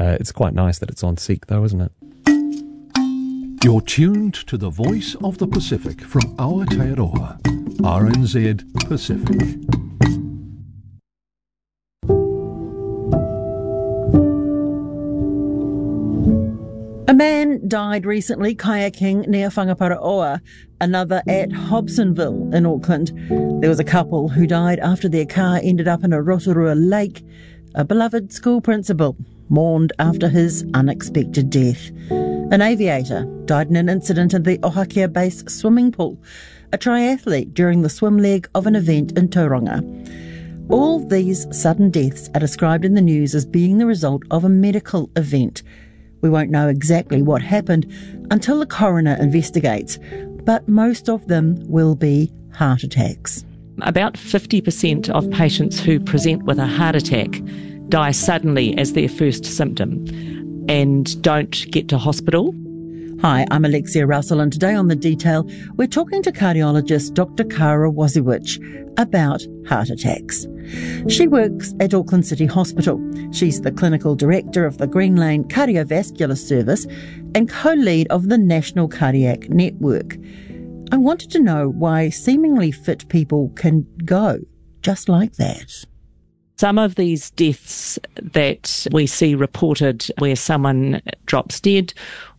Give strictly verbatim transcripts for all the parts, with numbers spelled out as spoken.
Uh, it's quite nice that it's on Seek, though, isn't it? You're tuned to the voice of the Pacific from Aotearoa, R N Z Pacific. A man died recently kayaking near Whangaparaoa, another at Hobsonville in Auckland. There was a couple who died after their car ended up in a Rotorua lake. A beloved school principal mourned after his unexpected death. An aviator died in an incident in the Ohakia Base swimming pool, a triathlete during the swim leg of an event in Tauranga. All these sudden deaths are described in the news as being the result of a medical event. We won't know exactly what happened until the coroner investigates, but most of them will be heart attacks. About fifty percent of patients who present with a heart attack die suddenly as their first symptom and don't get to hospital. Hi, I'm Alexia Russell, and today on The Detail, we're talking to cardiologist Doctor Kara Waziewicz about heart attacks. She works at Auckland City Hospital. She's the clinical director of the Green Lane Cardiovascular Service and co-lead of the National Cardiac Network. I wanted to know why seemingly fit people can go just like that. Some of these deaths that we see reported where someone drops dead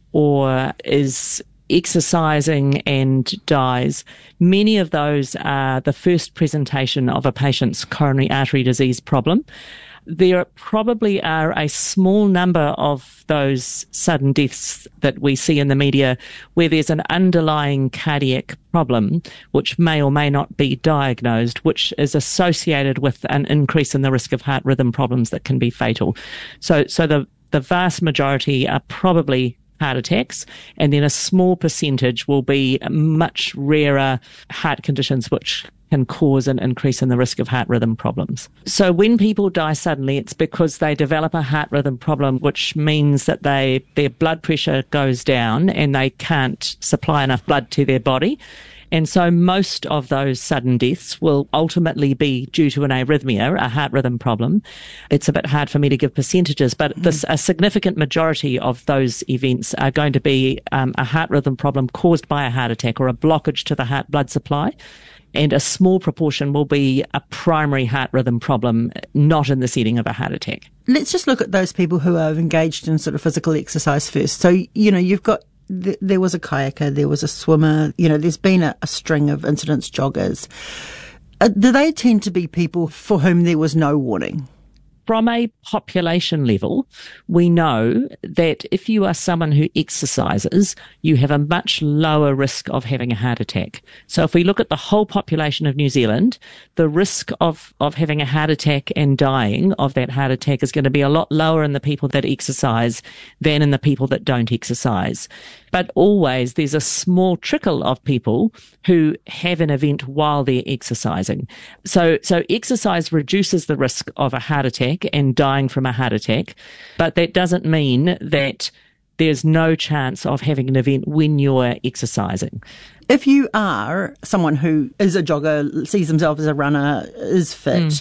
or is exercising and dies, many of those are the first presentation of a patient's coronary artery disease problem. There probably are a small number of those sudden deaths that we see in the media where there's an underlying cardiac problem which may or may not be diagnosed, which is associated with an increase in the risk of heart rhythm problems that can be fatal. So, so the, the vast majority are probably heart attacks, and then a small percentage will be much rarer heart conditions which can cause an increase in the risk of heart rhythm problems. So when people die suddenly, it's because they develop a heart rhythm problem, which means that they their blood pressure goes down and they can't supply enough blood to their body. And so most of those sudden deaths will ultimately be due to an arrhythmia, a heart rhythm problem. It's a bit hard for me to give percentages, but mm. this, a significant majority of those events are going to be um, a heart rhythm problem caused by a heart attack or a blockage to the heart blood supply. And a small proportion will be a primary heart rhythm problem, not in the setting of a heart attack. Let's just look at those people who are engaged in sort of physical exercise first. So, you know, you've got there was a kayaker, there was a swimmer, you know, there's been a, a string of incidents, joggers. Uh, do they tend to be people for whom there was no warning? From a population level, we know that if you are someone who exercises, you have a much lower risk of having a heart attack. So if we look at the whole population of New Zealand, the risk of, of having a heart attack and dying of that heart attack is going to be a lot lower in the people that exercise than in the people that don't exercise. But always there's a small trickle of people who have an event while they're exercising. So, so exercise reduces the risk of a heart attack and dying from a heart attack, but that doesn't mean that there's no chance of having an event when you're exercising. If you are someone who is a jogger, sees themselves as a runner, is fit, mm.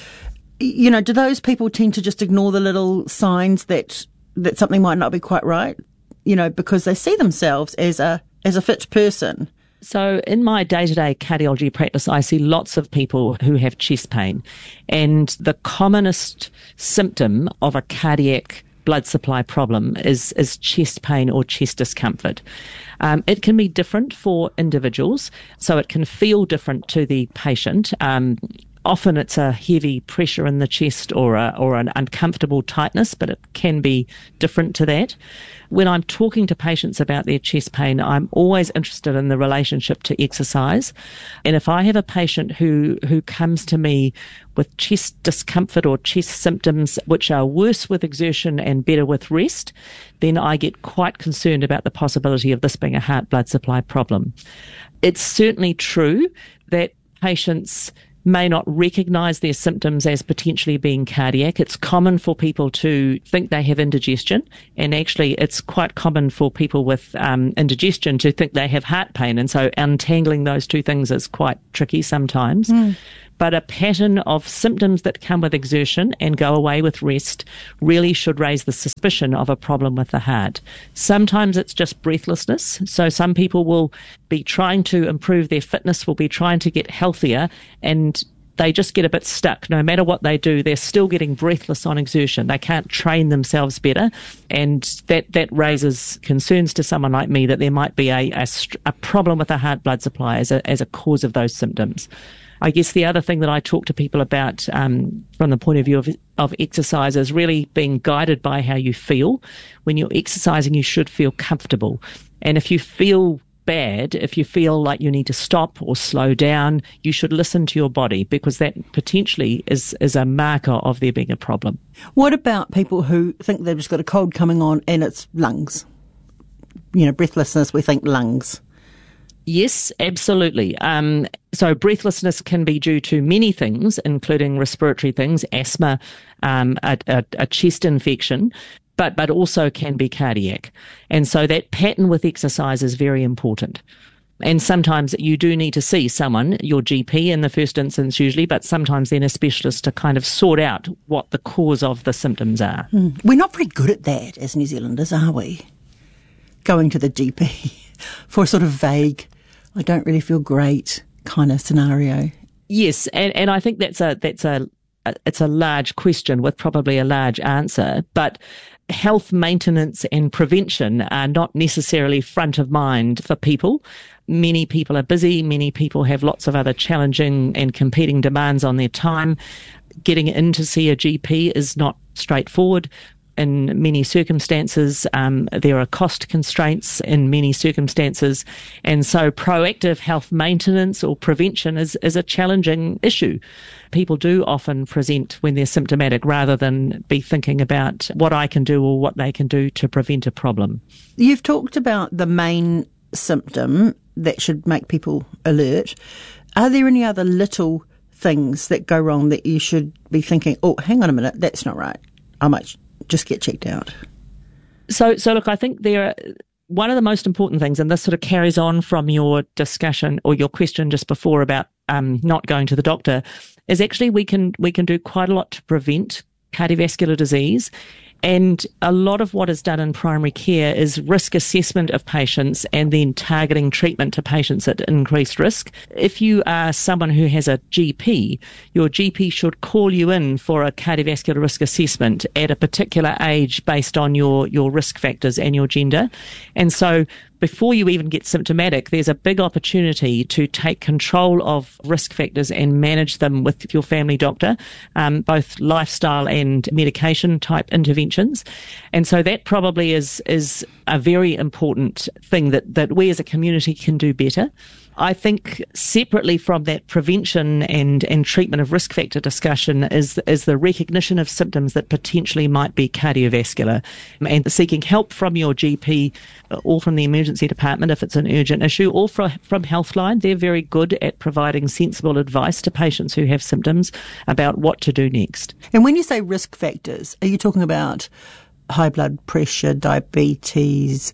you know, do those people tend to just ignore the little signs that that something might not be quite right? You know, because they see themselves as a as a fit person. So in my day-to-day cardiology practice, I see lots of people who have chest pain. And the commonest symptom of a cardiac blood supply problem is, is chest pain or chest discomfort. Um, it can be different for individuals, so it can feel different to the patient. Um, Often it's a heavy pressure in the chest or a, or an uncomfortable tightness, but it can be different to that. When I'm talking to patients about their chest pain, I'm always interested in the relationship to exercise. And if I have a patient who, who comes to me with chest discomfort or chest symptoms which are worse with exertion and better with rest, then I get quite concerned about the possibility of this being a heart blood supply problem. It's certainly true that patients may not recognise their symptoms as potentially being cardiac. It's common for people to think they have indigestion, and actually it's quite common for people with um, indigestion to think they have heart pain, and so untangling those two things is quite tricky sometimes. Mm. but a pattern of symptoms that come with exertion and go away with rest really should raise the suspicion of a problem with the heart. Sometimes it's just breathlessness. So some people will be trying to improve their fitness, will be trying to get healthier, and they just get a bit stuck. No matter what they do, they're still getting breathless on exertion. They can't train themselves better. And that, that raises concerns to someone like me that there might be a, a, a problem with the heart blood supply as a, as a cause of those symptoms. I guess the other thing that I talk to people about um, from the point of view of, of exercise is really being guided by how you feel. When you're exercising, you should feel comfortable. And if you feel bad, if you feel like you need to stop or slow down, you should listen to your body, because that potentially is, is a marker of there being a problem. What about people who think they've just got a cold coming on and it's lungs? You know, breathlessness, we think lungs. Yes, absolutely. Um, so breathlessness can be due to many things, including respiratory things, asthma, um, a, a, a chest infection, but but also can be cardiac. And so that pattern with exercise is very important. And sometimes you do need to see someone, your G P in the first instance usually, but sometimes then a specialist to kind of sort out what the cause of the symptoms are. Mm. We're not very good at that as New Zealanders, are we? Going to the G P for a sort of vague, I don't really feel great kind of scenario. Yes, and, and I think that's a that's a it's a large question with probably a large answer, but health maintenance and prevention are not necessarily front of mind for people. Many people are busy. Many people have lots of other challenging and competing demands on their time. Getting in to see a G P is not straightforward. In many circumstances, um, there are cost constraints in many circumstances. And so proactive health maintenance or prevention is, is a challenging issue. People do often present when they're symptomatic rather than be thinking about what I can do or what they can do to prevent a problem. You've talked about the main symptom that should make people alert. Are there any other little things that go wrong that you should be thinking, oh, hang on a minute, that's not right, I might just get checked out? So, so look, I think there are, one of the most important things, and this sort of carries on from your discussion or your question just before about um, not going to the doctor, is actually we can we can do quite a lot to prevent cardiovascular disease. And a lot of what is done in primary care is risk assessment of patients and then targeting treatment to patients at increased risk. If you are someone who has a G P, your G P should call you in for a cardiovascular risk assessment at a particular age based on your, your risk factors and your gender. And so before you even get symptomatic, there's a big opportunity to take control of risk factors and manage them with your family doctor, um, both lifestyle and medication type interventions. And so that probably is is a very important thing that, that we as a community can do better. I think separately from that prevention and, and treatment of risk factor discussion is, is the recognition of symptoms that potentially might be cardiovascular, and seeking help from your G P or from the emergency department if it's an urgent issue, or from, from Healthline. They're very good at providing sensible advice to patients who have symptoms about what to do next. And when you say risk factors, are you talking about high blood pressure, diabetes,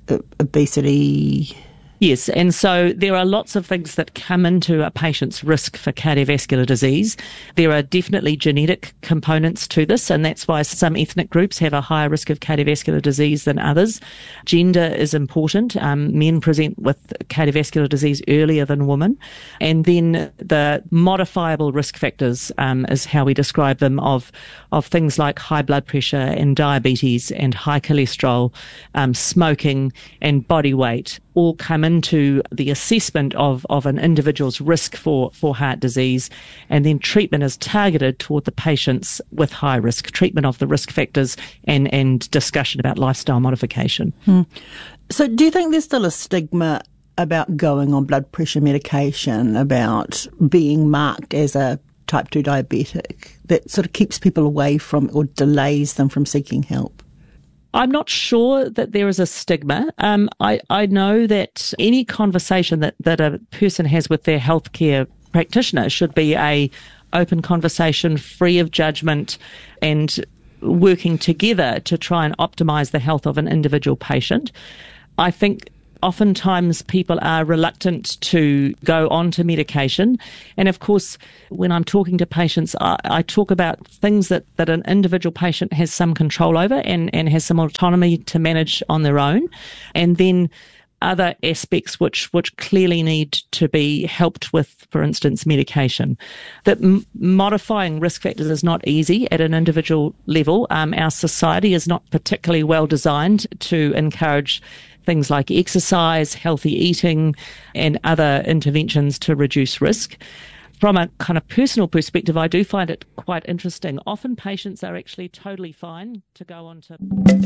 obesity? Yes, and so there are lots of things that come into a patient's risk for cardiovascular disease. There are definitely genetic components to this, and that's why some ethnic groups have a higher risk of cardiovascular disease than others. Gender is important. Um, men present with cardiovascular disease earlier than women. And then the modifiable risk factors um, is how we describe them, of, of things like high blood pressure and diabetes and high cholesterol, um, smoking and body weight, all come into the assessment of, of an individual's risk for, for heart disease, and then treatment is targeted toward the patients with high risk, treatment of the risk factors and, and discussion about lifestyle modification. Hmm. So do you think there's still a stigma about going on blood pressure medication, about being marked as a type two diabetic, that sort of keeps people away from or delays them from seeking help? I'm not sure that there is a stigma. Um, I, I know that any conversation that, that a person has with their healthcare practitioner should be a open conversation, free of judgment, and working together to try and optimise the health of an individual patient. I think oftentimes people are reluctant to go on to medication. And of course, when I'm talking to patients, I, I talk about things that, that an individual patient has some control over and, and has some autonomy to manage on their own. And then other aspects which, which clearly need to be helped with, for instance, medication. That m- modifying risk factors is not easy at an individual level. Um, our society is not particularly well designed to encourage things like exercise, healthy eating, and other interventions to reduce risk. From a kind of personal perspective, I do find it quite interesting. Often patients are actually totally fine to go on to...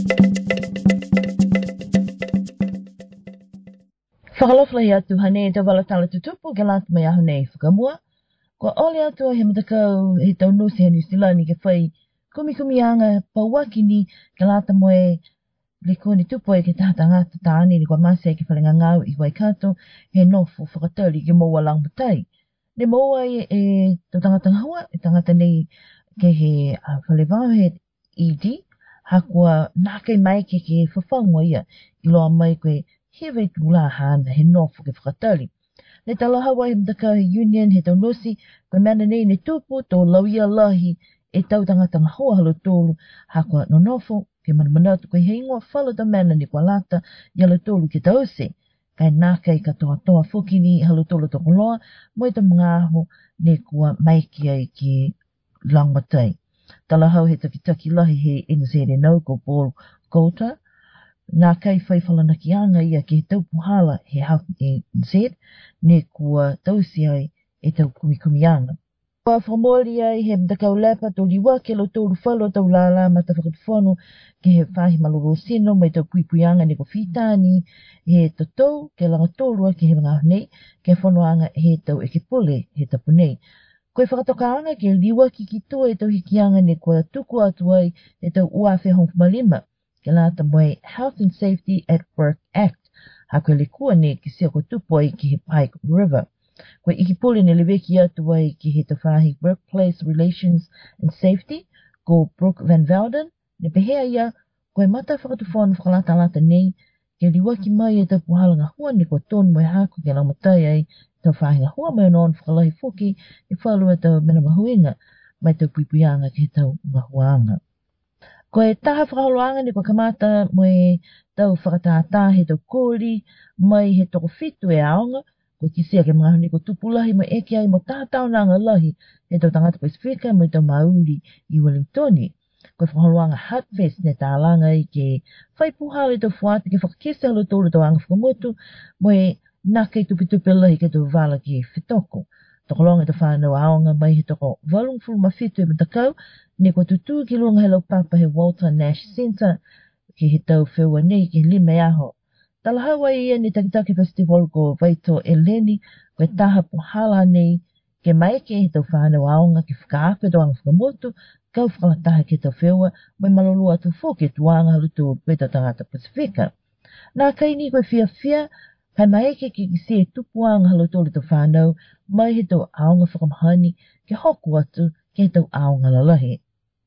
Whakalofla hi atu hane te wala tala tutupu ke lata mai ahu nei whakamua. Ko ole atu he matakau he tau nosi he New Zealand ke whai kumi kumi anga pauaki ni ke lata moe le koni tupu e ke tahata ngata taani ni kwa masi ke whalenga ngau i Waikato he nofu whakatari ke moua lang matai. Ne moua e, e tau tangata ngahua e tangata nei ke he uh, whalewao he E D hakua nākei mai ke ke whawhangwa ia i loa mai koe he wei tūla hana he nofu ke whakatari. Ne tala hawa he mtaka he union he tau nosi koe mana nei ne tupu tō lauia lahi e tau tangata ngahua halo tōlu hakua no nofu ke manamanatu koe he ingoa whala ta mana ni kwa lata yalo tōlu ke tause. Kai nākei ka toa toa whuki ni halo tōlu tōku loa moi ta mga aho ne kua maiki ai ki langmatai. Tala hau he takitaki lahi he N Z N O ko Paul Coulter. Nā kai whai whalanaki anga ia ki he tau puhala he Health N Z ne kua tausi ai e tau kumi kumi anga. Kua whamori ai he mtakau lepa tō liwa ke lo tōru whalo tau lala ma ta whakatwhanu ke he whahi maloro sino mai tau kuipui anga ne ko whitani he tatou ke langa tōrua ke he mga nei ke whanu anga he tau e ke pole he tapu nei. Koe whakatoka anga ke liwa ki ki toa e tau hiki anga ne kua tuku atu ai e tau uawhi hong malima. Ke lata moe Health and Safety at Work Act. Ha koe le kua ne ki sia ko tupu ai ki he Pike River. Koe iki pule ne leweki atu ai ki he tawhahi Workplace Relations and Safety ko Brooke Van Velden. Ne pehea ia koe mata whakatuwhanu whakalata lata nei ke liwaki mai e tau puhala ngā hua ne kua tonu moe haku ke laumatai ai tawhahi ngā hua mai non whakalahi whuki e whalua tau mena mahuinga mai tau puipuianga ke tau ngā huanga. Koe taha whakaholoanga ni kua kamata moe tau whakatātā he tau kōri mai he toko fitu e aonga. Koe kisia ke mga honi ko tupulahi mo eke ai mo tātau nanga lahi he tau tangata Pasifika mo tau mauri i Wellingtoni. Koe whakaholoanga Hatfest ne tālanga i ke whaipuhale tau whuata ke whakakese halo tōru tau anga whakamotu moe nākei tupitupe lahi ke tau wala ki whitoko. Tokolonga te whanau aonga mai he toko walungfulu mawhitu e matakau ne kua tutu ki lunga he lau papa he Walter Nash Centre ki he tau whiua nei ki lime aho. Tala hawa ia ni Takitaki Festival ko Vaito Eleni koe taha puhala nei ke mai ke he tau whanau aonga ki whakaakwe tau anga whakamotu kau whakalataha ke tau whiua mai malolua tu whoke tuanga halutu koe tau tangata Pasifika. Nā kai ni koe whia whia kai mai ke ki se tupuanga halotole tau whanau mai he tau aonga whakamahani ke hoku atu ke tau aonga lalahe.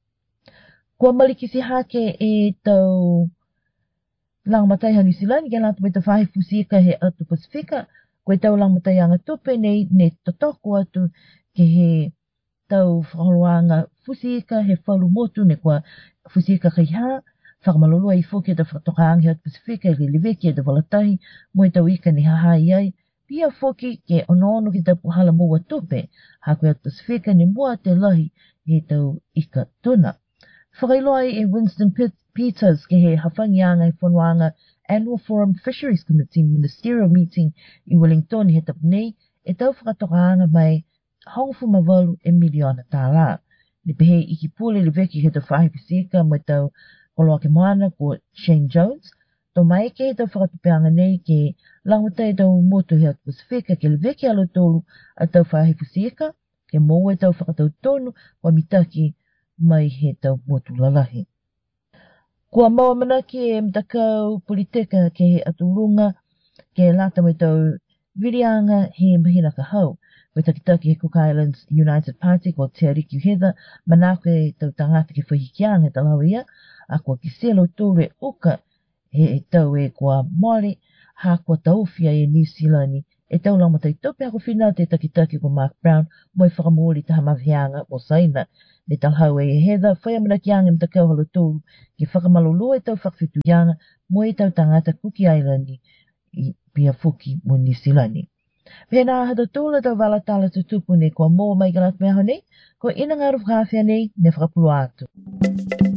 Kua malikisi hake e tau langmatai ha New Zealand ke lata mai tau whahi fusika he atu Pasifika koe tau langmatai anga tupe nei ne totoko atu ke he tau whakaroanga fusika he whalu motu ne kua fusika kai haa whakamalolua i whoke te whakatoka angi hatu Pasifika i le leweki e te walatahi mo i tau ika ni haha i ai pia whoke ke ono ki tau puhala mua tupe haku hatu Pasifika ni mua te lahi i tau ika tuna. Whakailoa e Winston Peters ke he hawhangi anga i whanuanga Annual Forum Fisheries Committee Ministerial Meeting i Wellington he tapu nei e tau whakatoka anga mai hongfu mawalu e miliona tāla. Ni pehe iki pule leweki he tau whahi Pasifika mo i tau koloa ke moana ko Shane Jones, tō mai ke tau whakatupeanga nei ke langutai tau motu hea Pasifika ke leweki alo tōlu a tau whahi Pasifika, ke moe tau whakatau tonu wa mitaki mai he tau motu lalahi. Kua maua mana ki e mtakau politika ke he aturunga ke lata mai tau virianga he mahina ka hau. Koe takitaki he Cook Islands United Party ko Te Arikiu Heather, manako e tau tangata ke whahikianga talau ia, a kua ki selo tōre uka he e tau e kua Māori, hā kua tau fia e New Zealand e tau lau matai tope ako whina te takitaki ko Mark Brown mo e whakamori taha mawhianga mo saina. Ne talhau e Heather whaiamana ki anga mtakau halo tōru ki whakamalolo e tau whakawhitu ianga mo e tau tangata Cookie Island i pia fuki mo New Zealand. Pena hata tōla tau wala tala tutupu ne kua mō mai galat mea honei, ko ina ngaru whawhia nei ne whakapulu atu.